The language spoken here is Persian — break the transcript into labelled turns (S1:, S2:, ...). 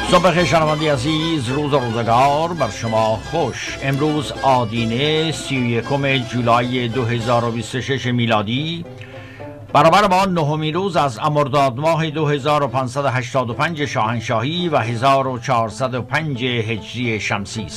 S1: صبح بخیر شنوندگان عزیز، روز و روزگار بر شما خوش. امروز آدینه 31 جولای 2026 میلادی برابر با 9 روز از مرداد ماه 2585 شاهنشاهی و 1405 هجری شمسی است.